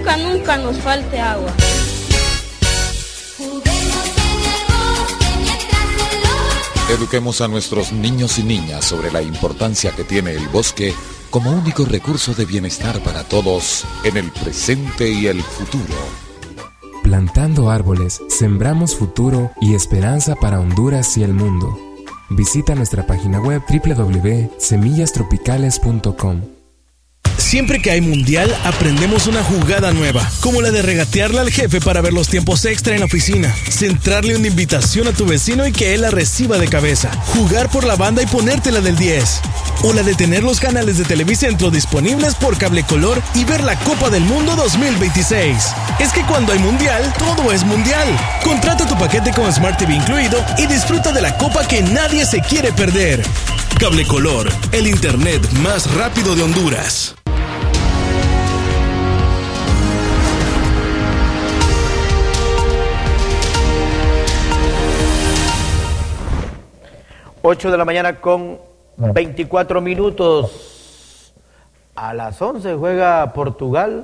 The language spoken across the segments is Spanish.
nunca, nunca nos falte agua. Eduquemos a nuestros niños y niñas sobre la importancia que tiene el bosque como único recurso de bienestar para todos en el presente y el futuro. Plantando árboles, sembramos futuro y esperanza para Honduras y el mundo. Visita nuestra página web www.semillastropicales.com. Siempre que hay mundial, aprendemos una jugada nueva, como la de regatearle al jefe para ver los tiempos extra en la oficina, centrarle una invitación a tu vecino y que él la reciba de cabeza, jugar por la banda y ponértela del 10, o la de tener los canales de Televicentro disponibles por cable color y ver la Copa del Mundo 2026. Es que cuando hay mundial, todo es mundial. Contrata tu paquete con Smart TV incluido y disfruta de la copa que nadie se quiere perder. Cable Color, el internet más rápido de Honduras. Ocho de la mañana con 24 minutos. A las 11 juega Portugal,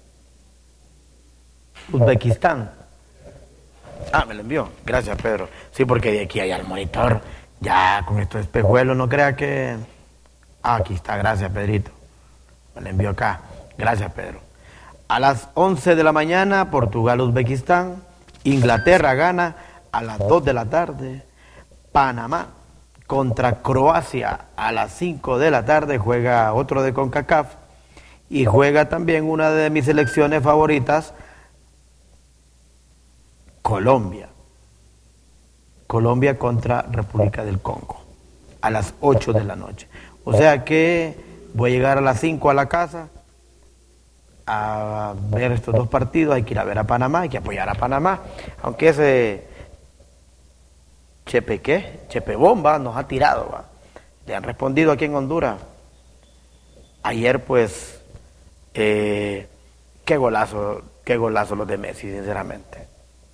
Uzbekistán. Me lo envió. Gracias, Pedro. Sí, porque de aquí hay al monitor. Ya con estos espejuelos, no crea que... aquí está, gracias, Pedrito. Me lo envió acá. Gracias, Pedro. A las 11 de la mañana, Portugal, Uzbekistán. Inglaterra gana a las 2 de la tarde. Panamá contra Croacia a las 5 de la tarde, juega otro de CONCACAF y juega también una de mis selecciones favoritas, Colombia. Colombia contra República del Congo a las 8 de la noche. O sea que voy a llegar a las 5 a la casa a ver estos dos partidos. Hay que ir a ver a Panamá, hay que apoyar a Panamá, aunque ese Chepe Bomba nos ha tirado, ¿va? Le han respondido aquí en Honduras. Ayer pues qué golazo los de Messi, sinceramente.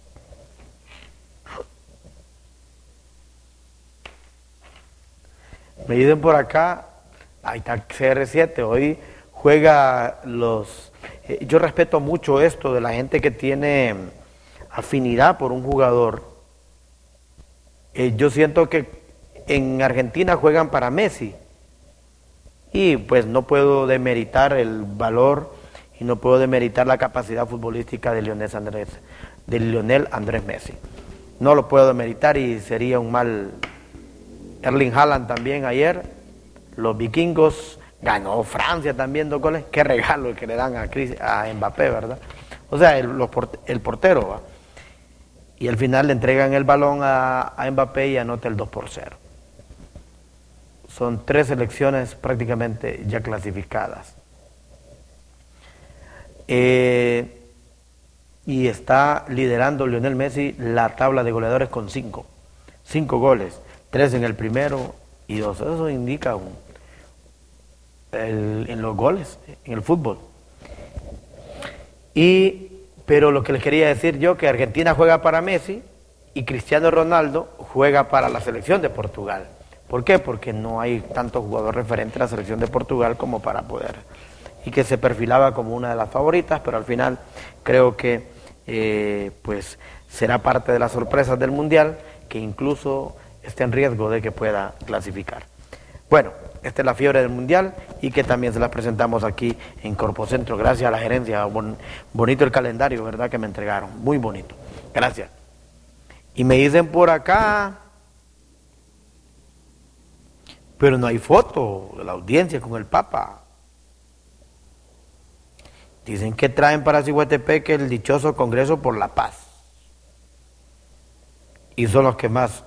Me dicen por acá, ahí está CR7, hoy juega los... yo respeto mucho esto de la gente que tiene afinidad por un jugador. Yo siento que en Argentina juegan para Messi y pues no puedo demeritar el valor y no puedo demeritar la capacidad futbolística de Lionel Andrés Messi. No lo puedo demeritar y sería un mal... Erling Haaland también ayer, los vikingos, ganó Francia también 2 goles. Qué regalo que le dan a Mbappé, ¿verdad? O sea, el portero, ¿va? Y al final le entregan el balón a Mbappé y anota el 2-0. Son 3 selecciones prácticamente ya clasificadas. Y está liderando Lionel Messi la tabla de goleadores con 5 goles, 3 en el primero y 2. Eso indica en los goles, en el fútbol. Pero lo que les quería decir yo, que Argentina juega para Messi y Cristiano Ronaldo juega para la selección de Portugal. ¿Por qué? Porque no hay tantos jugadores referentes a la selección de Portugal como para poder. Y que se perfilaba como una de las favoritas, pero al final creo que pues será parte de las sorpresas del Mundial, que incluso esté en riesgo de que pueda clasificar. Bueno, esta es la fiebre del Mundial y que también se la presentamos aquí en Corpocentro. Gracias a la gerencia. Bonito el calendario, ¿verdad? Que me entregaron. Muy bonito. Gracias. Y me dicen por acá, pero no hay foto de la audiencia con el Papa. Dicen que traen para Cihuatepeque el dichoso Congreso por la Paz. Y son los que más...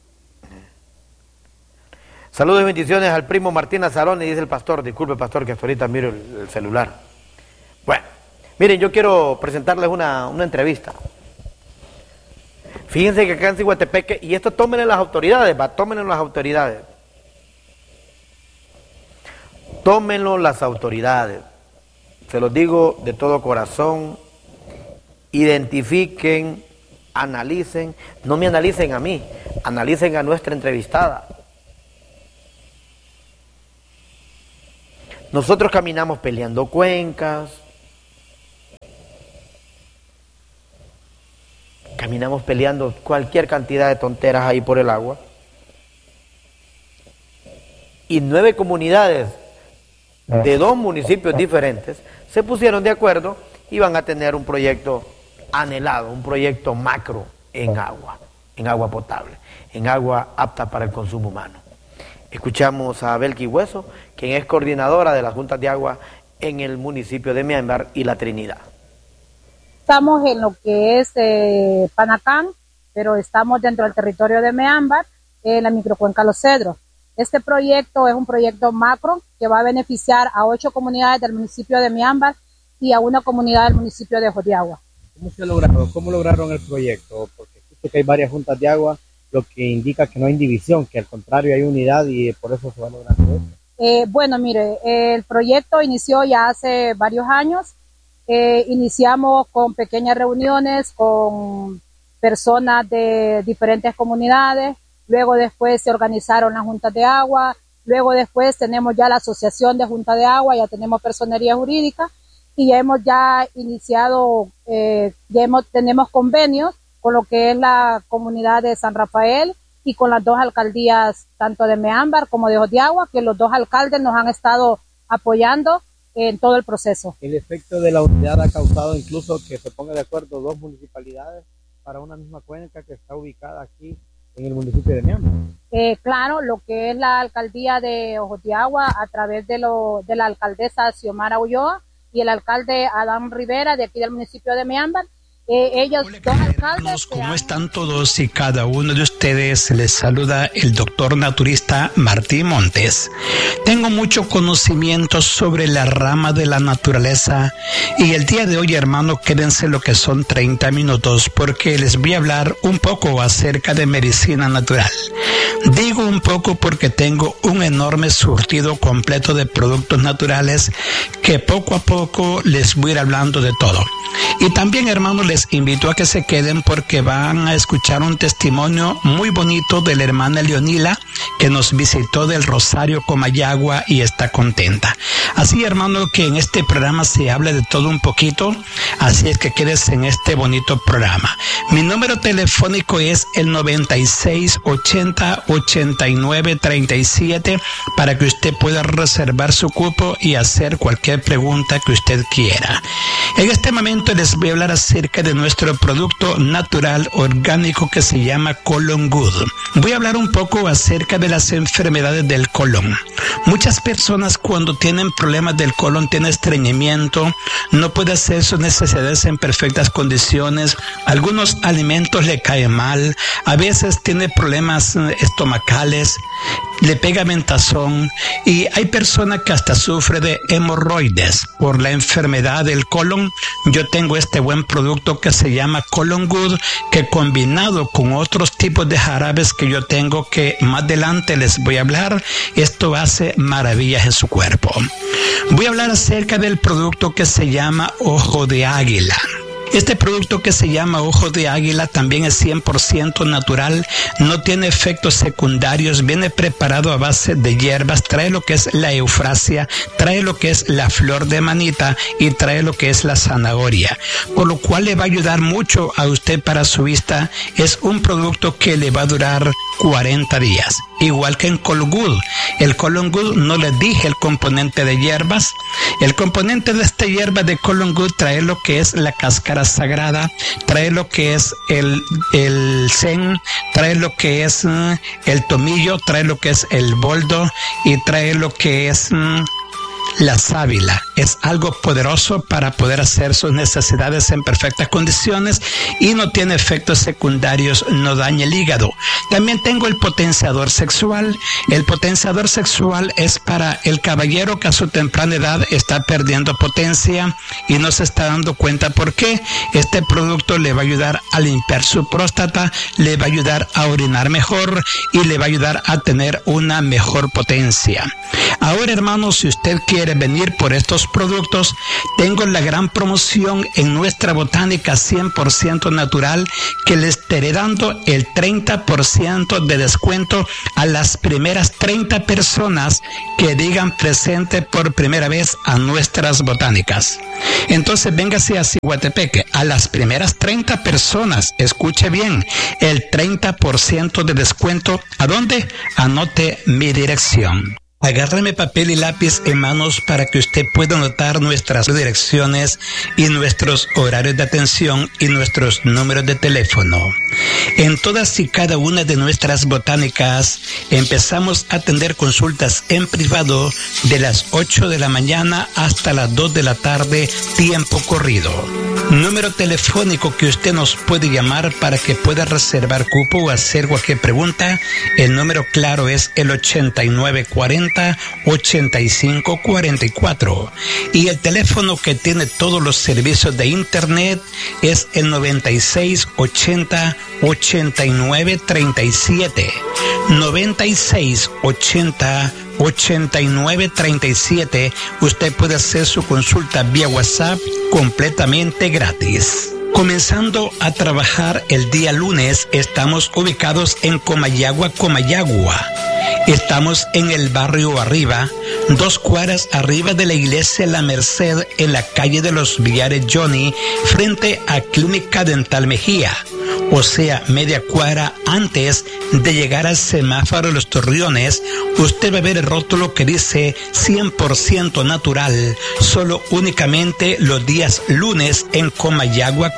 Saludos y bendiciones al primo Martín Azarón, y dice el pastor. Disculpe, pastor, que hasta ahorita miro el celular. Bueno, miren, yo quiero presentarles una entrevista. Fíjense que acá en Cihuatepeque, y esto tómenlo las autoridades, tómenlo las autoridades. Tómenlo las autoridades. Se los digo de todo corazón. Identifiquen, analicen, no me analicen a mí, analicen a nuestra entrevistada. Nosotros caminamos peleando cuencas, caminamos peleando cualquier cantidad de tonteras ahí por el agua. Y 9 comunidades de 2 municipios diferentes se pusieron de acuerdo y van a tener un proyecto anhelado, un proyecto macro en agua potable, en agua apta para el consumo humano. Escuchamos a Belki Hueso, quien es coordinadora de las juntas de agua en el municipio de Miambar y La Trinidad. Estamos en lo que es Panacán, pero estamos dentro del territorio de Miambar, en la microcuenca Los Cedros. Este proyecto es un proyecto macro que va a beneficiar a 8 comunidades del municipio de Miambar y a 1 comunidad del municipio de Ojos de Agua. ¿Cómo se ha logrado? ¿Cómo lograron el proyecto? Porque escucho que hay varias juntas de agua, lo que indica que no hay división, que al contrario hay unidad y por eso se va logrando esto. Bueno, mire, el proyecto inició ya hace varios años. Iniciamos con pequeñas reuniones con personas de diferentes comunidades. Luego después se organizaron las juntas de agua, luego después tenemos ya la asociación de junta de agua, ya tenemos personería jurídica y ya hemos iniciado, tenemos convenios con lo que es la comunidad de San Rafael y con las 2 alcaldías, tanto de Miambar como de Ojos de Agua, que los 2 alcaldes nos han estado apoyando en todo el proceso. El efecto de la unidad ha causado incluso que se pongan de acuerdo 2 municipalidades para una misma cuenca que está ubicada aquí en el municipio de Miambar. Claro, lo que es la alcaldía de Ojos de Agua a través de la alcaldesa Xiomara Ulloa y el alcalde Adán Rivera de aquí del municipio de Miambar. Ellos, hola, 2 alcaldes. ¿Cómo están todos y cada uno de ustedes? Les saluda el doctor naturista Martín Montes. Tengo mucho conocimiento sobre la rama de la naturaleza y el día de hoy, hermano, quédense lo que son 30 minutos porque les voy a hablar un poco acerca de medicina natural. Digo un poco porque tengo un enorme surtido completo de productos naturales que poco a poco les voy a ir hablando de todo. Y también, hermanos, les invito a que se queden porque van a escuchar un testimonio muy bonito de la hermana Leonila que nos visitó del Rosario Comayagua y está contenta. Así, hermano, que en este programa se habla de todo un poquito, así es que quedes en este bonito programa. Mi número telefónico es el 9680-8937 para que usted pueda reservar su cupo y hacer cualquier pregunta que usted quiera. En este momento les voy a hablar acerca de nuestro producto natural orgánico que se llama Colon Good. Voy a hablar un poco acerca de las enfermedades del colon. Muchas personas cuando tienen problemas del colon, tienen estreñimiento, no puede hacer sus necesidades en perfectas condiciones, algunos alimentos le caen mal, a veces tiene problemas estomacales, le pega mentazón y hay personas que hasta sufren de hemorroides por la enfermedad del colon. Yo tengo este buen producto que se llama Colon Good, que combinado con otros tipos de jarabes que yo tengo que más adelante les voy a hablar, esto hace maravillas en su cuerpo. Voy a hablar acerca del producto que se llama Ojo de Águila. Este producto que se llama Ojo de Águila también es 100% natural, no tiene efectos secundarios, viene preparado a base de hierbas, trae lo que es la eufrasia, trae lo que es la flor de manita y trae lo que es la zanahoria, por lo cual le va a ayudar mucho a usted para su vista. Es un producto que le va a durar 40 días. Igual que en Colon Good. El Colon Good no les dije el componente de hierbas. El componente de esta hierba de Colon Good trae lo que es la cáscara sagrada, trae lo que es el zen, trae lo que es el tomillo, trae lo que es el boldo y trae lo que es la sábila. Es algo poderoso para poder hacer sus necesidades en perfectas condiciones y no tiene efectos secundarios, no daña el hígado. También tengo el potenciador sexual. El potenciador sexual es para el caballero que a su temprana edad está perdiendo potencia y no se está dando cuenta por qué. Este producto le va a ayudar a limpiar su próstata, le va a ayudar a orinar mejor y le va a ayudar a tener una mejor potencia. Ahora, hermanos, si usted quiere quiere venir por estos productos, tengo la gran promoción en nuestra botánica 100% natural que le estaré dando el 30% de descuento a las primeras 30 personas que digan presente por primera vez a nuestras botánicas. Entonces véngase a Ciguatepeque, a las primeras 30 personas, escuche bien, el 30% de descuento. ¿A dónde? Anote mi dirección. Agárreme papel y lápiz en manos para que usted pueda anotar nuestras direcciones y nuestros horarios de atención y nuestros números de teléfono. En todas y cada una de nuestras botánicas empezamos a atender consultas en privado de las 8 de la mañana hasta las 2 de la tarde, tiempo corrido. Número telefónico que usted nos puede llamar para que pueda reservar cupo o hacer cualquier pregunta. El número claro es el 8940-8544 y el teléfono que tiene todos los servicios de internet es el 9680-8937. 9680-8937. Usted puede hacer su consulta vía WhatsApp completamente gratis. Comenzando a trabajar el día lunes, estamos ubicados en Comayagua. Estamos en el barrio Arriba, 2 cuadras arriba de la iglesia La Merced, en la calle de los Villares Johnny, frente a Clínica Dental Mejía. O sea, media cuadra antes de llegar al semáforo de los Torreones, usted va a ver el rótulo que dice 100% natural, solo únicamente los días lunes en Comayagua.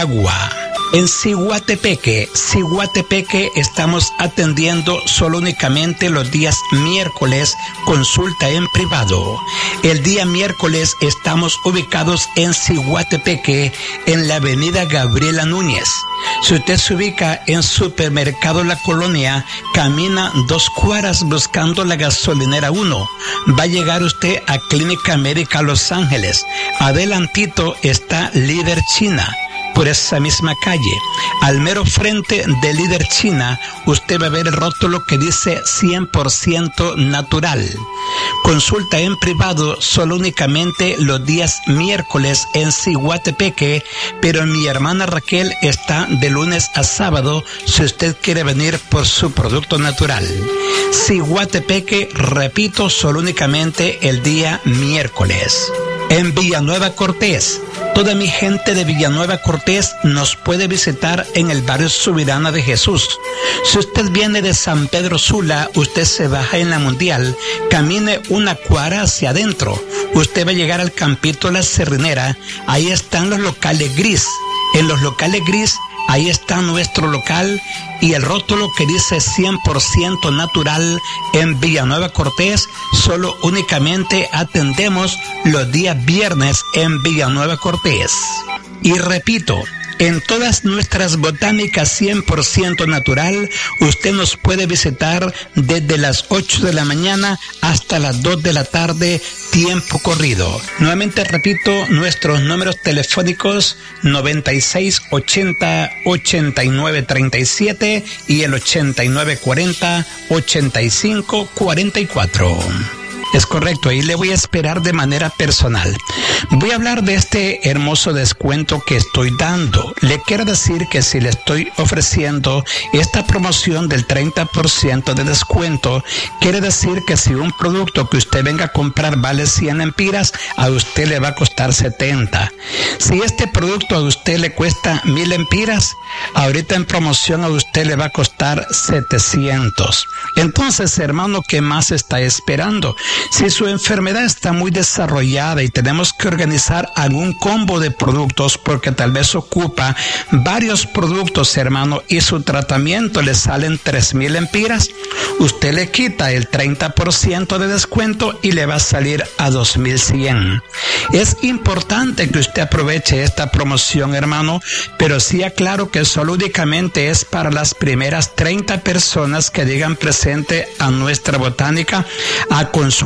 En Ciguatepeque estamos atendiendo solo únicamente los días miércoles, consulta en privado. El día miércoles estamos ubicados en Ciguatepeque, en la avenida Gabriela Núñez. Si usted se ubica en Supermercado La Colonia, camina 2 cuadras buscando la gasolinera 1. Va a llegar usted a Clínica América Los Ángeles. Adelantito está Líder China. Por esa misma calle, al mero frente de Líder China, usted va a ver el rótulo que dice 100% natural. Consulta en privado solo únicamente los días miércoles en Ciguatepeque, pero mi hermana Raquel está de lunes a sábado si usted quiere venir por su producto natural. Ciguatepeque, repito, solo únicamente el día miércoles. En Villanueva Cortés, toda mi gente de Villanueva Cortés nos puede visitar en el barrio Subirana de Jesús. Si usted viene de San Pedro Sula, usted se baja en la Mundial, camine 1 cuadra hacia adentro. Usted va a llegar al Campito La Cerrinera, ahí están los locales gris. En los locales gris, ahí está nuestro local y el rótulo que dice 100% natural en Villanueva Cortés. Solo únicamente atendemos los días viernes en Villanueva Cortés. Y repito, en todas nuestras botánicas 100% natural, usted nos puede visitar desde las 8 de la mañana hasta las 2 de la tarde, tiempo corrido. Nuevamente repito, nuestros números telefónicos 9680-8937 y el 8940-8544. Es correcto, ahí le voy a esperar de manera personal. Voy a hablar de este hermoso descuento que estoy dando. Le quiero decir que si le estoy ofreciendo esta promoción del 30% de descuento, quiere decir que si un producto que usted venga a comprar vale 100 empiras, a usted le va a costar 70. Si este producto a usted le cuesta 1000 empiras, ahorita en promoción a usted le va a costar 700. Entonces, hermano, ¿qué más está esperando? Si su enfermedad está muy desarrollada y tenemos que organizar algún combo de productos porque tal vez ocupa varios productos, hermano, y su tratamiento le salen 3000 empiras, usted le quita el 30% de descuento y le va a salir a 2100. Es importante que usted aproveche esta promoción, hermano, pero sí aclaro que solo únicamente es para las primeras 30 personas que digan presente a nuestra botánica a consulta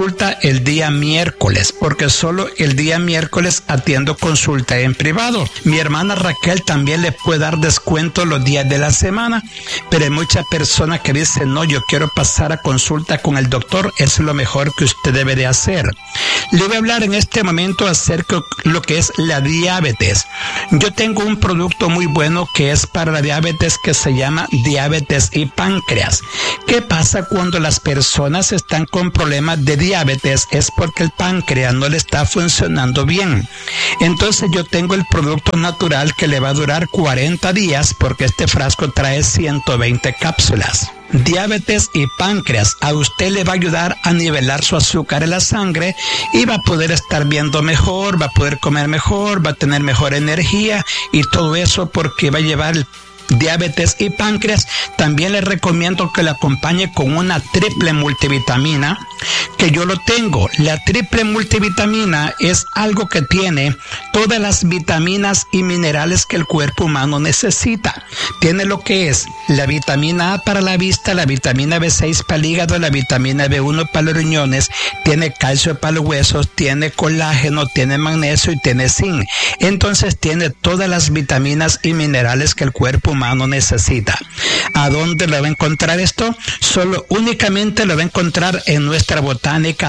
consulta el día miércoles, porque solo el día miércoles atiendo consulta en privado. Mi hermana Raquel también le puede dar descuento los días de la semana, pero hay muchas personas que dicen, no, yo quiero pasar a consulta con el doctor, es lo mejor que usted debe de hacer. Le voy a hablar en este momento acerca de lo que es la diabetes. Yo tengo un producto muy bueno que es para la diabetes, que se llama diabetes y páncreas. ¿Qué pasa cuando las personas están con problemas de diabetes? Es porque el páncreas no le está funcionando bien. Entonces yo tengo el producto natural que le va a durar 40 días, porque este frasco trae 120 cápsulas. Diabetes y páncreas, a usted le va a ayudar a nivelar su azúcar en la sangre y va a poder estar viendo mejor, va a poder comer mejor, va a tener mejor energía y todo eso porque va a llevar el diabetes y páncreas. También le recomiendo que le acompañe con una triple multivitamina, que yo lo tengo. La triple multivitamina es algo que tiene todas las vitaminas y minerales que el cuerpo humano necesita. Tiene lo que es la vitamina A para la vista, la vitamina B6 para el hígado, la vitamina B1 para los riñones, tiene calcio para los huesos, tiene colágeno, tiene magnesio y tiene zinc. Entonces tiene todas las vitaminas y minerales que el cuerpo humano necesita. ¿A dónde lo va a encontrar esto? Únicamente lo va a encontrar en nuestra botánica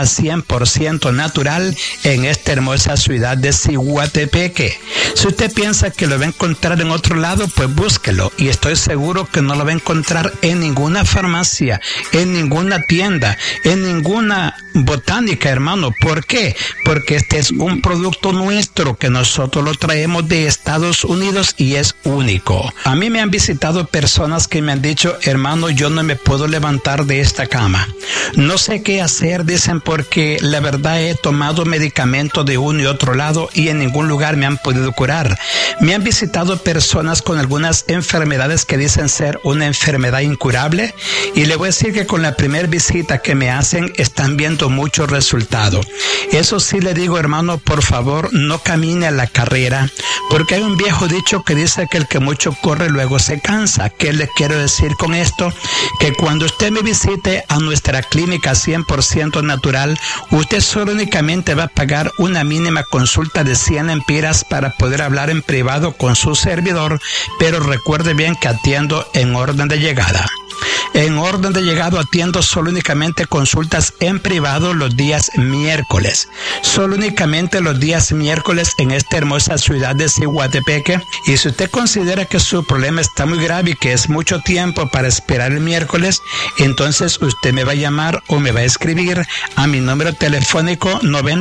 100% natural en esta hermosa ciudad de Ciguatepeque. Si usted piensa que lo va a encontrar en otro lado, pues búsquelo, y estoy seguro que no lo va a encontrar en ninguna farmacia, en ninguna tienda, en ninguna botánica, hermano. ¿Por qué? Porque este es un producto nuestro que nosotros lo traemos de Estados Unidos y es único. A mí me han visitado personas que me han dicho, hermano, yo no me puedo levantar de esta cama. No sé qué hacer, dicen, porque la verdad he tomado medicamento de uno y otro lado y en ningún lugar me han podido curar. Me han visitado personas con algunas enfermedades que dicen ser una enfermedad incurable, y le voy a decir que con la primera visita que me hacen están viendo mucho resultado. Eso sí le digo, hermano, por favor, no camine a la carrera, porque hay un viejo dicho que dice que el que mucho corre luego se cansa. ¿Qué le quiero decir con esto? Que cuando usted me visite a nuestra clínica 100% natural, usted solo únicamente va a pagar una mínima consulta de 100 lempiras para poder hablar en privado con su servidor, pero recuerde bien que atiendo en orden de llegada. En orden de llegado atiendo solo únicamente consultas en privado los días miércoles. Solo únicamente los días miércoles en esta hermosa ciudad de Ciguatepeque. Y si usted considera que su problema está muy grave y que es mucho tiempo para esperar el miércoles, entonces usted me va a llamar o me va a escribir a mi número telefónico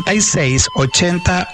96 80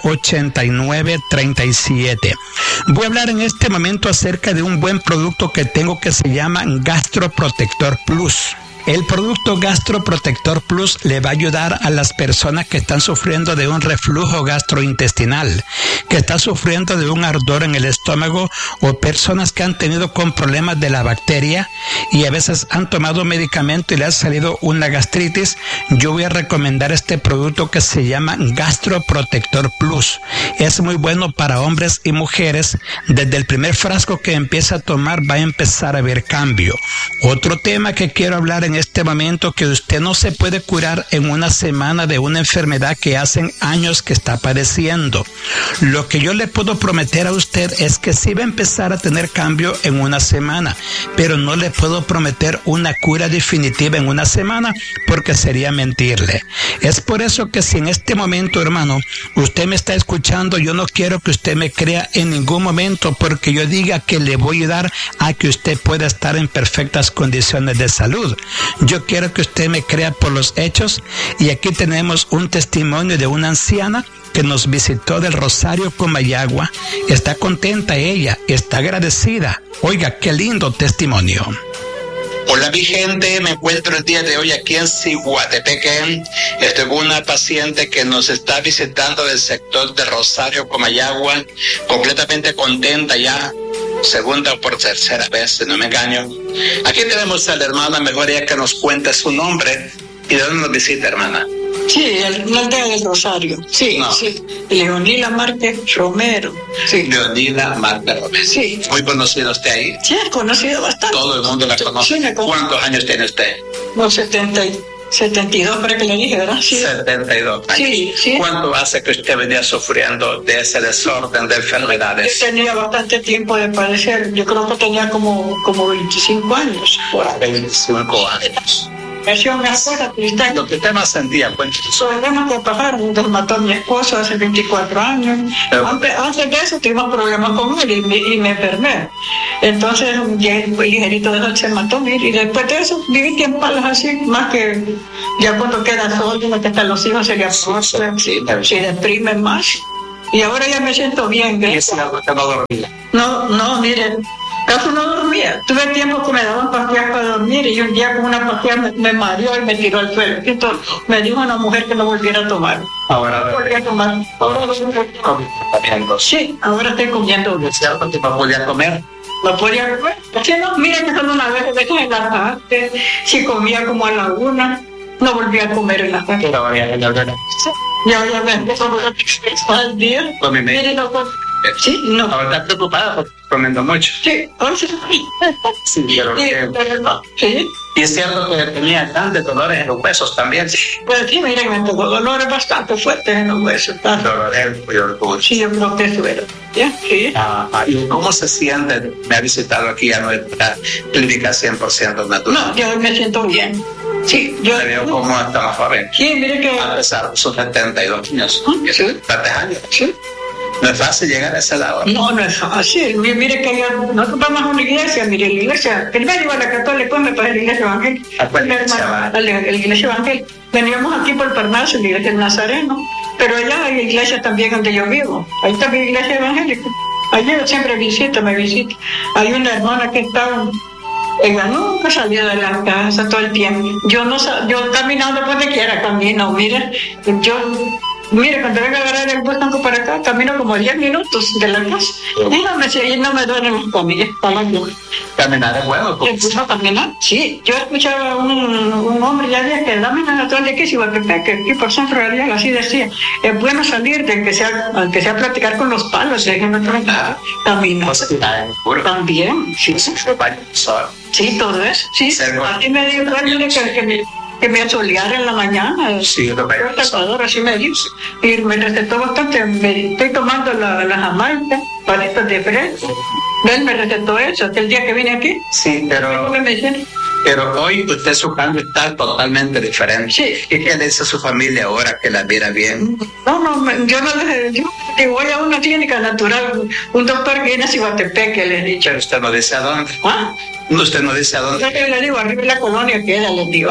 89 37. Voy a hablar en este momento acerca de un buen producto que tengo que se llama Gastroprotector Plus. El producto Gastroprotector Plus le va a ayudar a las personas que están sufriendo de un reflujo gastrointestinal, que están sufriendo de un ardor en el estómago, o personas que han tenido con problemas de la bacteria y a veces han tomado medicamento y le ha salido una gastritis. Yo voy a recomendar este producto que se llama Gastroprotector Plus. Es muy bueno para hombres y mujeres. Desde el primer frasco que empieza a tomar va a empezar a ver cambio. Otro tema que quiero hablar en este momento, que usted no se puede curar en una semana de una enfermedad que hacen años que está padeciendo. Lo que yo le puedo prometer a usted es que sí va a empezar a tener cambio en una semana, pero no le puedo prometer una cura definitiva en una semana, porque sería mentirle. Es por eso que si en este momento, hermano, usted me está escuchando, yo no quiero que usted me crea en ningún momento porque yo diga que le voy a ayudar a que usted pueda estar en perfectas condiciones de salud. Yo quiero que usted me crea por los hechos, y aquí tenemos un testimonio de una anciana que nos visitó del Rosario Comayagua. Está contenta ella, está agradecida. Oiga, qué lindo testimonio. Hola mi gente, me encuentro el día de hoy aquí en Ciguatepeque. Estoy con una paciente que nos está visitando del sector de Rosario Comayagua, completamente contenta ya, segunda o por tercera vez, si no me engaño. Aquí tenemos a la hermana, mejor ya que nos cuente su nombre y de dónde nos visita, hermana. Sí, la aldea del Rosario. Sí, no. Sí. Leonila Márquez Romero. Sí. Leonila Márquez Romero. Sí. ¿Muy conocido usted ahí? Sí, es conocido bastante. Todo el mundo la conoce. Sí, ¿Cuántos años tiene usted? No, 70. 72 para que le dije, ¿verdad? Sí. 72 años. Sí, sí. ¿Cuánto hace que usted venía sufriendo de ese desorden de enfermedades? Yo tenía bastante tiempo de padecer. Yo creo que tenía como 25 años. 25 años. Lo que usted más sentía, cuéntese. Problemas que pasaron, nos mató a mi esposo hace 24 años. Antes de eso tuvimos problemas con él y me enfermé. Entonces, ya ligerito de eso se mató, y después de eso viví tiempos así, más que ya cuando queda solo, que están los hijos, se le aportan, se deprimen más. Y ahora ya me siento bien. ¿Y ese algo que no dormía? No, miren. Casi no dormía. Tuve tiempo que me daban pastillas para dormir y un día con una pastilla me mareó y me tiró al suelo. Entonces me dijo una mujer que no volviera a tomar. Ahora volví a tomar. Comiendo. Sí, ahora estoy comiendo. ¿Es cierto que no podía comer? No podía comer. ¿Por no? Mira que solo una vez en la tarde, si comía como a la 1, no volví a comer en la tarde. Pero había en la hora. Ya me empezó al día. Mire, no. Sí, no. Ahora está preocupada por comiendo mucho. Sí, sí, pero sí. Y es cierto que tenía grandes dolores en los huesos también. Pues sí, miren, me tocó dolores bastante fuertes en los huesos. Dolores, sí, yo creo que eso era. ¿Ya? Sí. ¿Y cómo se siente? Me ha visitado aquí a nuestra clínica 100% natural. No, yo me siento bien. Sí, yo. Te veo como está más joven. Sí, mire que. A pesar de sus 72 años. Sí. ¿Tantos años? Sí. No es fácil llegar a esa edad. No es fácil. Mire que nosotros vamos a una iglesia, mire, la iglesia, primero iba a la católica, me parece la iglesia evangélica. ¿A cuál iglesia? La iglesia evangélica. Veníamos aquí por Parnaso, la iglesia del Nazareno, pero allá hay iglesias también donde yo vivo. Ahí está mi iglesia evangélica. Allí yo siempre me visita. Hay una hermana que está... Ella nunca salía de la casa todo el tiempo. Yo caminando por donde quiera camino, mire, cuando vengo a agarrar el bus para acá, camino como 10 minutos de la casa. Y no me duelen las comillas. ¿Caminar es bueno? ¿Empezó a caminar? Sí. Yo escuchaba un hombre ya decía que dame la natural de aquí, Iguatepec, que aquí por Centro Radial, así decía, es bueno salir de que sea platicar con los palos, de que no caminar. También, sí. Sí, todo eso. Sí. Así me dijo que me asoleara en la mañana. Sí, así me dice. Y me recetó bastante. Estoy tomando la Jamaica, palitos de fresa. Él me recetó eso, hasta el día que vine aquí. Sí, pero hoy usted su cambio está totalmente diferente. Sí. ¿Y qué le dice a su familia ahora que la mira bien? No, yo no les digo que voy a una clínica natural, un doctor que viene a Iguatepec, que le he dicho. Pero usted no dice a dónde. ¿Ah? Usted no dice a dónde. Yo le digo, arriba de la colonia queda, les digo.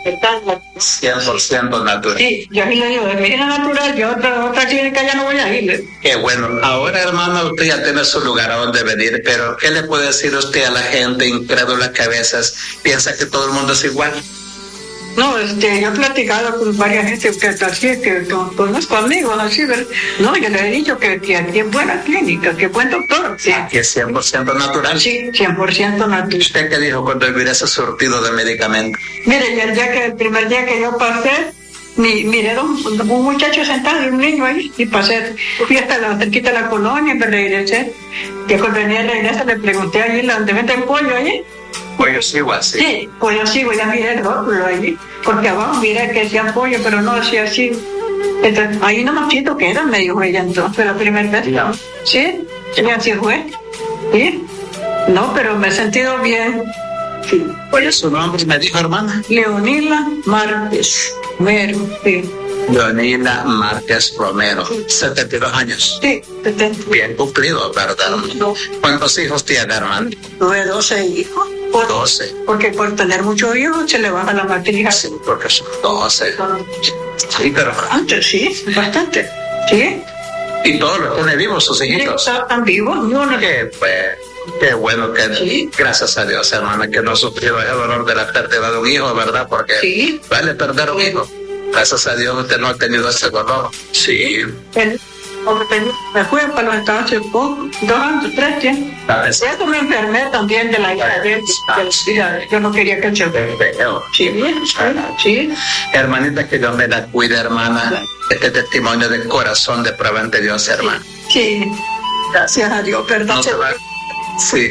100% natural. Sí, yo aquí le digo, de medicina natural, yo otra clínica ya no voy a ir. Qué bueno. Ahora, hermana, usted ya tiene su lugar a donde venir, pero ¿qué le puede decir usted a la gente incrédula que a veces piensa que todo el mundo es igual? No, yo he platicado con varias gente que conozco amigos así, ¿verdad? No, yo le he dicho que aquí es buena clínica, que es buen doctor. Sí. Aquí es 100% natural. Sí, 100% natural. ¿Usted qué dijo cuando vio ese surtido de medicamentos? Mire, el primer día que yo pasé, miré un muchacho sentado y un niño ahí, y pasé, fui hasta cerquita de la colonia y me regresé. Que cuando venía de regreso le pregunté allí, ¿dónde venden pollo allí? Pollo sigo así. Sí, pollo sigo, ya miré el rótulo allí, porque abajo miré que decía pollo, pero no decía así. Entonces, ahí no me siento que era, me dijo ella entonces, pero la primera vez. No. Sí, y así fue. Sí, no, pero me he sentido bien. Sí. ¿Cuál es su nombre? Me dijo, hermana. Leonila Márquez Romero, sí. Leonila Márquez Romero, 72 años. Sí, 70. Bien cumplido, ¿verdad? No. ¿Cuántos hijos tiene, hermano? Tuve 12 hijos. 12. Porque por tener muchos hijos se le baja la matrícula. Sí, porque son 12. Sí, pero... Antes, sí, bastante. Sí. ¿Y todos los tiene vivos sus hijitos? Sí, están vivos. Qué bueno que, sí. Gracias a Dios, hermana, que no ha sufrido el dolor de la pérdida de un hijo, ¿verdad? Porque sí. Vale perder un hijo. Gracias a Dios usted no ha tenido ese dolor. Sí. Me fui para los Estados Unidos poco, 2 años, 3 tiempos. Eso me enfermé también de la diabetes. Yo no quería que se vea. Sí, sí. Hermanita, que Dios me la cuide, hermana. Este testimonio de corazón de prueba ante Dios, hermana. Sí. Gracias a Dios, perdón. No se va. Sí.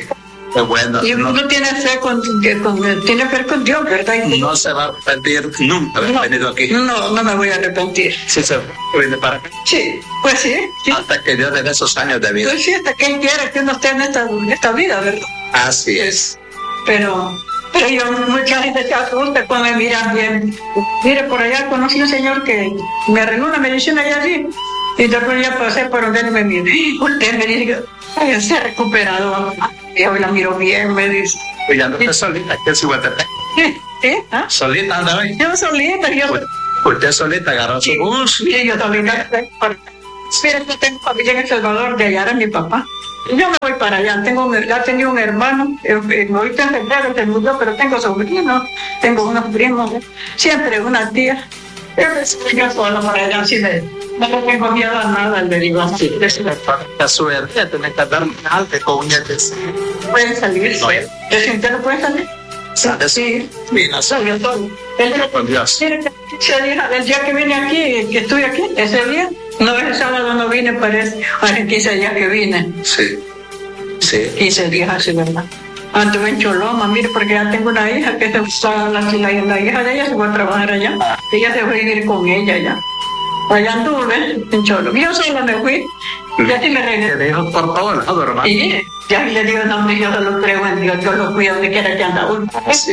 Bueno, y uno tiene fe tiene fe con Dios, ¿verdad? No se va a arrepentir nunca haber venido aquí. No me voy a arrepentir. Sí, se viene para acá. Sí, pues sí. Hasta que Dios le dé esos años de vida. Pues sí, hasta que Él quiera que uno esté en esta vida, ¿verdad? Así es. Pero mucha gente se asusta cuando me miran bien. Mire, por allá conocí un señor que me arregló una medicina allá así. Y después ya pasé por donde él me mira. Usted me dice, ay, se ha recuperado. Y hoy la miro bien, me dice. Oye, anda usted solita, aquí en Cihuatepec. ¿Ah? ¿Solita anda hoy? Yo solita, ¿Usted solita agarró su bus? Sí, yo solita. Mira, yo tengo familia en El Salvador, de allá era mi papá. Yo me voy para allá, ya tenía un hermano, ahorita en febrero se mudó, pero tengo sobrinos, tengo unos primos, siempre una tía. Yo sola para allá, así no tengo miedo a nada, le digo así. La suerte, tiene que andar alto con uñetes. Pueden salir, ¿usted no puede salir? ¿Sabes? Sí. Mira, salió todo. Con Dios. El día que vine aquí, que estuve aquí, ese día, no, el sábado no vine, parece, hace 15 días que vine. Sí. 15 días así, ¿verdad? Anduve en Choloma, mire, porque ya tengo una hija que se gusta, la hija de ella se va a trabajar allá. Ella se fue a vivir con ella allá. Allá anduve en Choloma. Yo sola me fui. Y así me regresé. Te dijo por todo lado, hermano. Sí, ya le digo, no, yo se lo creo en Dios, yo lo cuido donde quiera que anda. Sí.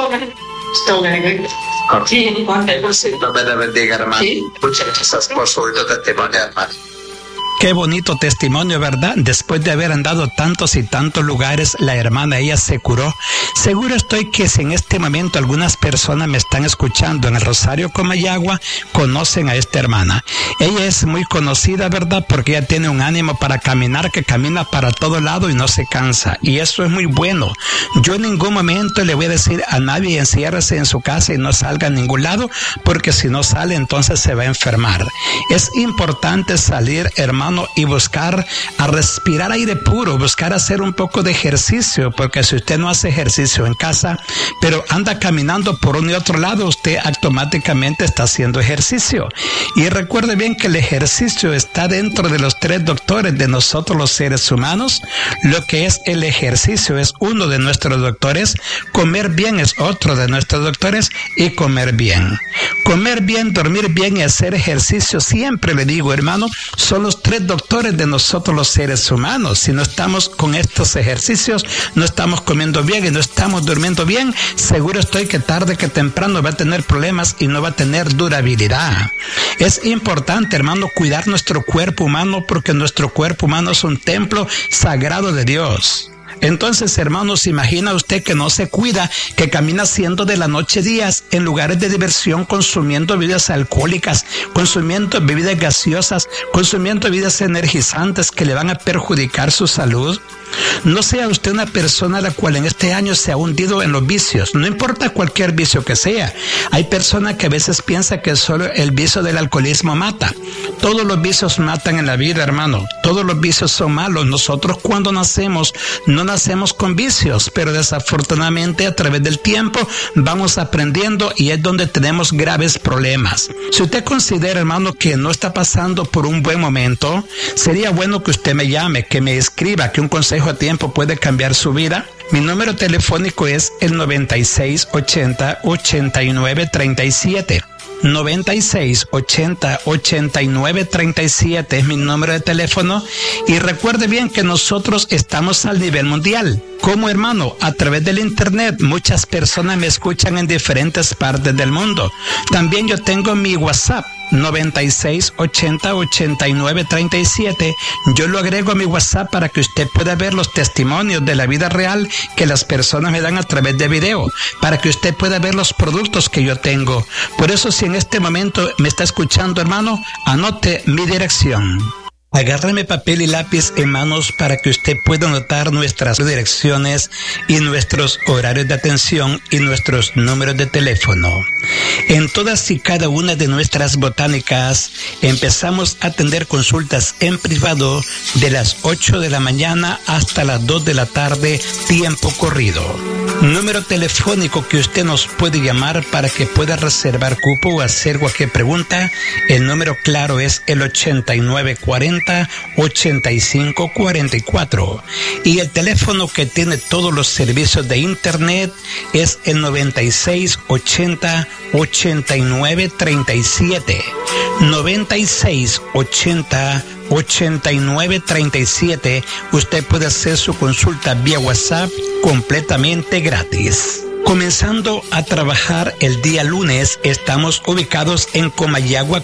Sí, Dios me bendiga, hermano. Sí. Muchas gracias por su testimonio, hermano. Qué bonito testimonio, ¿verdad? Después de haber andado tantos y tantos lugares, la hermana, ella se curó. Seguro estoy que si en este momento algunas personas me están escuchando en el Rosario Comayagua, conocen a esta hermana. Ella es muy conocida, ¿verdad? Porque ella tiene un ánimo para caminar, que camina para todo lado y no se cansa. Y eso es muy bueno. Yo en ningún momento le voy a decir a nadie, enciérrese en su casa y no salga a ningún lado, porque si no sale, entonces se va a enfermar. Es importante salir, hermano, y buscar a respirar aire puro, buscar hacer un poco de ejercicio, porque si usted no hace ejercicio en casa, pero anda caminando por uno y otro lado, usted automáticamente está haciendo ejercicio. Y recuerde bien que el ejercicio está dentro de los 3 doctores de nosotros los seres humanos. Lo que es el ejercicio es uno de nuestros doctores, comer bien es otro de nuestros doctores, y comer bien. Comer bien, dormir bien y hacer ejercicio, siempre le digo, hermano, son los 3 doctores de nosotros los seres humanos. Si no estamos con estos ejercicios, no estamos comiendo bien y no estamos durmiendo bien, seguro estoy que tarde que temprano va a tener problemas y no va a tener durabilidad. Es importante, hermano, cuidar nuestro cuerpo humano, porque nuestro cuerpo humano es un templo sagrado de Dios. Entonces, hermanos, imagina usted que no se cuida, que camina haciendo de la noche días en lugares de diversión, consumiendo bebidas alcohólicas, consumiendo bebidas gaseosas, consumiendo bebidas energizantes que le van a perjudicar su salud. No sea usted una persona la cual en este año se ha hundido en los vicios, no importa cualquier vicio que sea. Hay personas que a veces piensan que solo el vicio del alcoholismo mata. Todos los vicios matan en la vida, hermano. Todos los vicios son malos. Nosotros cuando nacemos, no nacemos con vicios, pero desafortunadamente a través del tiempo vamos aprendiendo y es donde tenemos graves problemas. Si usted considera, hermano, que no está pasando por un buen momento, sería bueno que usted me llame, que me escriba, que un consejo a tiempo puede cambiar su vida. Mi número telefónico es el 9680-8937. 9680-8937 es mi número de teléfono. Y recuerde bien que nosotros estamos al nivel mundial. Como hermano, a través del internet muchas personas me escuchan en diferentes partes del mundo. También yo tengo mi WhatsApp 9680-8937. Yo lo agrego a mi WhatsApp para que usted pueda ver los testimonios de la vida real que las personas me dan a través de video, para que usted pueda ver los productos que yo tengo. Por eso, si en este momento me está escuchando, hermano, anote mi dirección. Agárreme papel y lápiz en manos para que usted pueda anotar nuestras direcciones y nuestros horarios de atención y nuestros números de teléfono. En todas y cada una de nuestras botánicas empezamos a atender consultas en privado de las 8 de la mañana hasta las 2 de la tarde, tiempo corrido. Número telefónico que usted nos puede llamar para que pueda reservar cupo o hacer cualquier pregunta. El número claro es el 8940-8544. Y el teléfono que tiene todos los servicios de internet es el 9680-8937. 9680-8937. Usted puede hacer su consulta vía WhatsApp completamente gratis. Comenzando a trabajar el día lunes, estamos ubicados en Comayagua.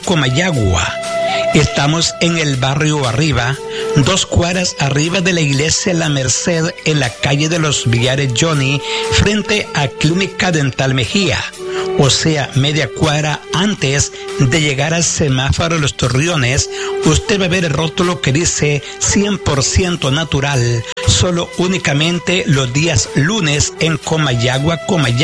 Estamos en el barrio Arriba, 2 cuadras arriba de la iglesia La Merced, en la calle de los Villares Johnny, frente a Clínica Dental Mejía. O sea, media cuadra antes de llegar al semáforo de los Torreones, usted va a ver el rótulo que dice 100% natural, solo únicamente los días lunes en Comayagua.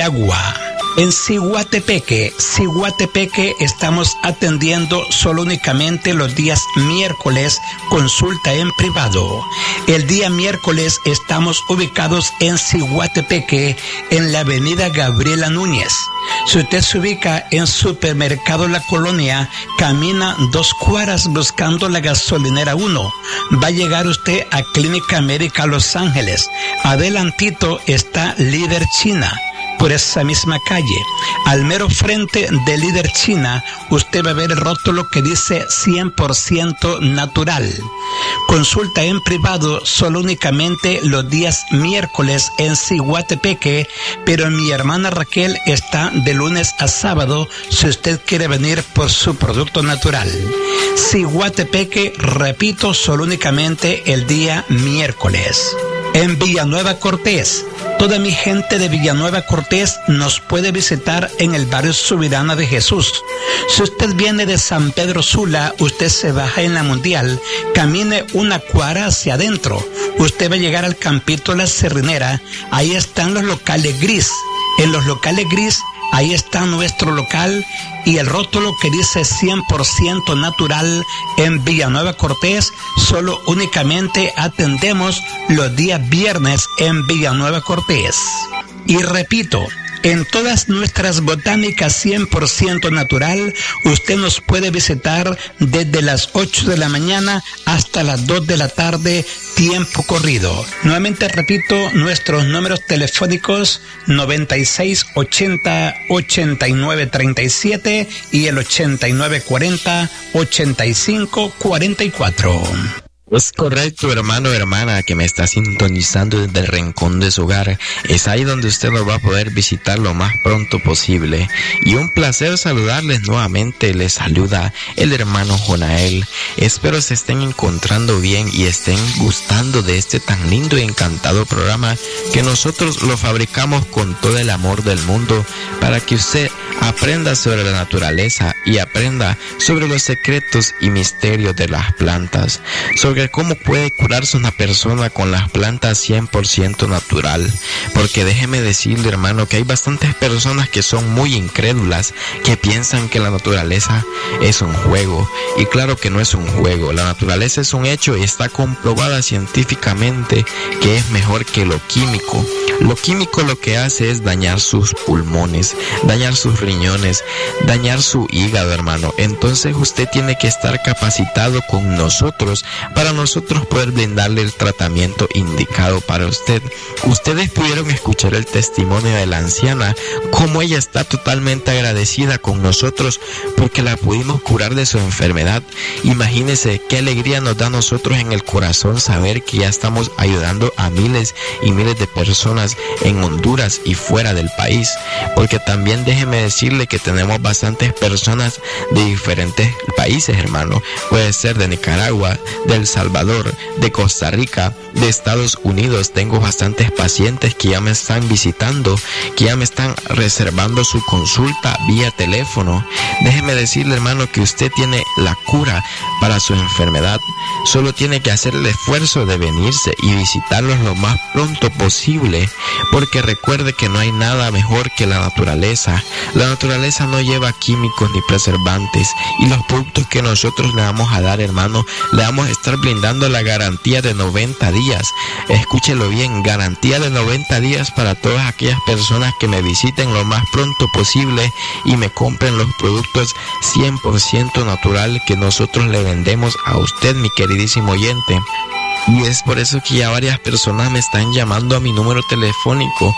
En Ciguatepeque estamos atendiendo solo únicamente los días miércoles, consulta en privado. El día miércoles estamos ubicados en Ciguatepeque, en la avenida Gabriela Núñez. Si usted se ubica en Supermercado La Colonia, camina 2 cuadras buscando la gasolinera 1. Va a llegar usted a Clínica América Los Ángeles. Adelantito está Líder China. Por esa misma calle, al mero frente de Líder China, usted va a ver el rótulo que dice 100% natural. Consulta en privado solo únicamente los días miércoles en Ciguatepeque, pero mi hermana Raquel está de lunes a sábado si usted quiere venir por su producto natural. Ciguatepeque, repito, solo únicamente el día miércoles. En Villanueva Cortés, toda mi gente de Villanueva Cortés nos puede visitar en el barrio Subirana de Jesús. Si usted viene de San Pedro Sula, usted se baja en la Mundial, camine 1 cuadra hacia adentro. Usted va a llegar al Campito La Cerrinera, ahí están los locales gris. En los locales gris, ahí está nuestro local y el rótulo que dice 100% natural en Villanueva Cortés. Solo únicamente atendemos los días viernes en Villanueva Cortés. Y repito, en todas nuestras botánicas 100% natural, usted nos puede visitar desde las 8 de la mañana hasta las 2 de la tarde, tiempo corrido. Nuevamente repito, nuestros números telefónicos 9680-8937 y el 8940-8544. Es correcto, hermano o hermana que me está sintonizando desde el rincón de su hogar. Es ahí donde usted nos va a poder visitar lo más pronto posible. Y un placer saludarles nuevamente. Les saluda el hermano Jonael. Espero se estén encontrando bien y estén gustando de este tan lindo y encantado programa que nosotros lo fabricamos con todo el amor del mundo para que usted aprenda sobre la naturaleza y aprenda sobre los secretos y misterios de las plantas, sobre cómo puede curarse una persona con las plantas 100% natural. Porque déjeme decirle, hermano, que hay bastantes personas que son muy incrédulas, que piensan que la naturaleza es un juego. Y claro que no es un juego. La naturaleza es un hecho y está comprobada científicamente que es mejor que lo químico. Lo químico lo que hace es dañar sus pulmones, dañar sus riñones, dañar su hígado, hermano. Entonces usted tiene que estar capacitado con nosotros para nosotros poder brindarle el tratamiento indicado para usted. Ustedes pudieron escuchar el testimonio de la anciana, cómo ella está totalmente agradecida con nosotros porque la pudimos curar de su enfermedad. Imagínese qué alegría nos da a nosotros en el corazón saber que ya estamos ayudando a miles y miles de personas en Honduras y fuera del país. Porque también déjeme decirle que tenemos bastantes personas de diferentes países, hermano. Puede ser de Nicaragua, de El Salvador, de Costa Rica, de Estados Unidos. Tengo bastantes pacientes que ya me están visitando, que ya me están reservando su consulta vía teléfono. Déjeme decirle, hermano, que usted tiene la cura para su enfermedad. Solo tiene que hacer el esfuerzo de venirse y visitarlos lo más pronto posible, porque recuerde que no hay nada mejor que la naturaleza. La naturaleza no lleva químicos ni preservantes, y los productos que nosotros le vamos a dar, hermano, le vamos a estar brindando la garantía de 90 días. Escúchelo bien, garantía de 90 días para todas aquellas personas que me visiten lo más pronto posible y me compren los productos 100% natural que nosotros le vendemos a usted, mi queridísimo oyente. Y es por eso que ya varias personas me están llamando a mi número telefónico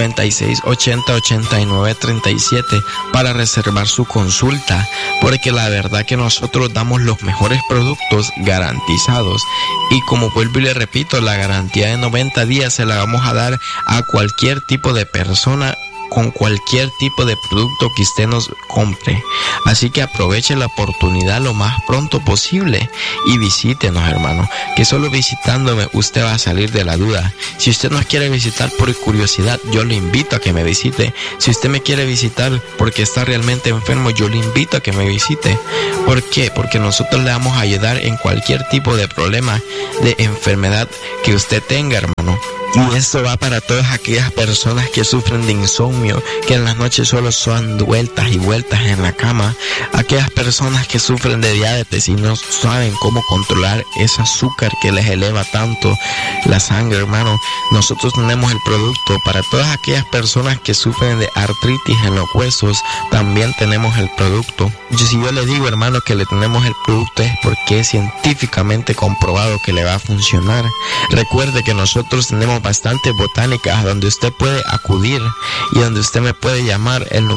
9680-8937 para reservar su consulta, porque la verdad que nosotros damos los mejores productos garantizados, y como vuelvo y le repito, la garantía de 90 días se la vamos a dar a cualquier tipo de persona con cualquier tipo de producto que usted nos compre. Así que aproveche la oportunidad lo más pronto posible y visítenos, hermano, que solo visitándome usted va a salir de la duda. Si usted nos quiere visitar por curiosidad, yo le invito a que me visite. Si usted me quiere visitar porque está realmente enfermo, yo le invito a que me visite. ¿Por qué? Porque nosotros le vamos a ayudar en cualquier tipo de problema, de enfermedad que usted tenga, hermano. Y esto va para todas aquellas personas que sufren de insomnio, que en las noches solo son vueltas y vueltas en la cama. Aquellas personas que sufren de diabetes y no saben cómo controlar ese azúcar que les eleva tanto la sangre, hermano. Nosotros tenemos el producto para todas aquellas personas que sufren de artritis en los huesos. También tenemos el producto. Si yo le digo, hermano, que le tenemos el producto, es porque es científicamente comprobado que le va a funcionar. Recuerde que nosotros tenemos bastantes botánicas donde usted puede acudir y donde usted me puede llamar el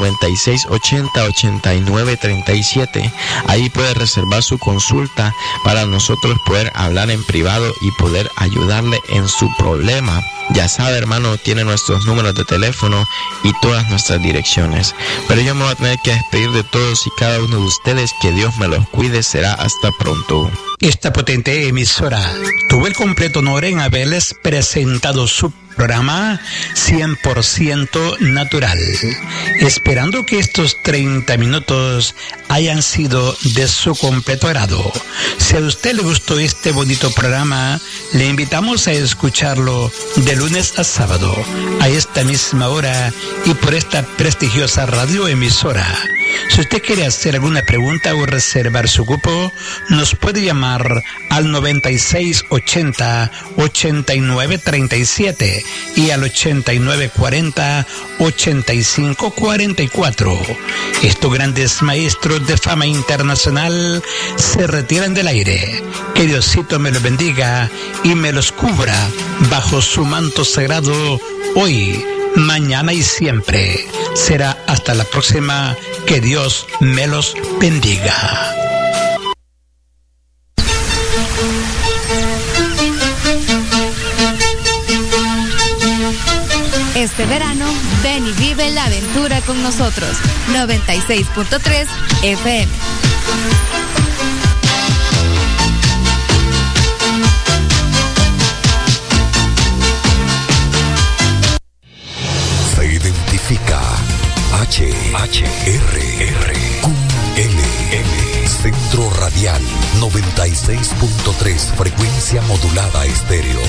9680-8937. Ahí puede reservar su consulta para nosotros poder hablar en privado y poder ayudarle en su problema. Ya sabe, hermano, tiene nuestros números de teléfono y todas nuestras direcciones. Pero yo me voy a tener que despedir de todos y cada uno de ustedes. Que Dios me los cuide. Será hasta pronto. Esta potente emisora tuvo el completo honor en haberles presentado su programa 100% natural, esperando que estos 30 minutos hayan sido de su completo agrado. Si a usted le gustó este bonito programa, le invitamos a escucharlo de lunes a sábado, a esta misma hora y por esta prestigiosa radioemisora. Si usted quiere hacer alguna pregunta o reservar su cupo, nos puede llamar al 9680-8937 y al 8940-8544. Estos grandes maestros de fama internacional se retiran del aire. Que Diosito me los bendiga y me los cubra bajo su manto sagrado hoy, mañana y siempre. Será hasta la próxima. Que Dios me los bendiga. Este verano, ven y vive la aventura con nosotros. 96.3 FM. Se identifica HRRQLL Centro Radial 96.3 frecuencia modulada estéreo.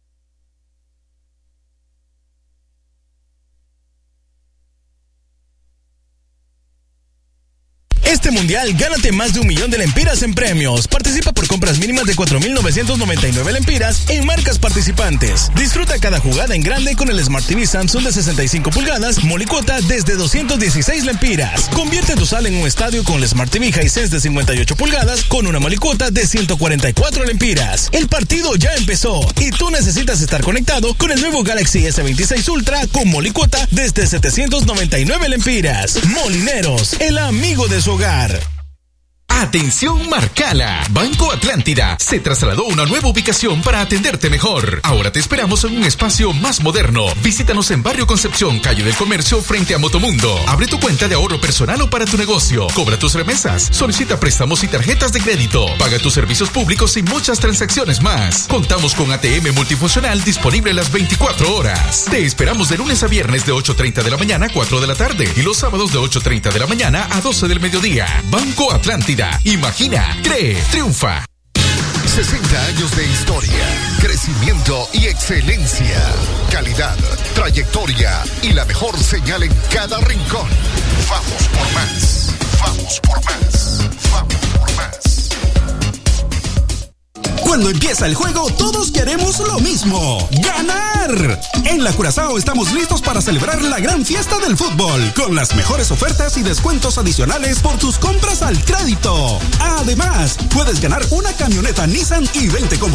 Este mundial, gánate más de 1 millón de lempiras en premios. Participa por compras mínimas de 4,999 lempiras en marcas participantes. Disfruta cada jugada en grande con el Smart TV Samsung de 65 pulgadas, molicuota desde 216 lempiras. Convierte tu sala en un estadio con el Smart TV Hisense de 58 pulgadas con una molicuota de 144 lempiras. El partido ya empezó y tú necesitas estar conectado con el nuevo Galaxy S26 Ultra con molicuota desde 799 lempiras. Molineros, el amigo de su hogar. Atención Marcala, Banco Atlántida se trasladó a una nueva ubicación para atenderte mejor. Ahora te esperamos en un espacio más moderno. Visítanos en Barrio Concepción, Calle del Comercio, frente a Motomundo. Abre tu cuenta de ahorro personal o para tu negocio. Cobra tus remesas, solicita préstamos y tarjetas de crédito. Paga tus servicios públicos y muchas transacciones más. Contamos con ATM multifuncional disponible las 24 horas. Te esperamos de lunes a viernes de 8:30 de la mañana a 4 de la tarde y los sábados de 8:30 de la mañana a 12 del mediodía. Banco Atlántida. Imagina, cree, triunfa. 60 años de historia, crecimiento y excelencia, calidad, trayectoria y la mejor señal en cada rincón. Vamos por más, vamos por más, vamos por más. Cuando empieza el juego, todos queremos lo mismo: ¡ganar! En la Curazao estamos listos para celebrar la gran fiesta del fútbol, con las mejores ofertas y descuentos adicionales por tus compras al crédito. Además, puedes ganar una camioneta Nissan y 20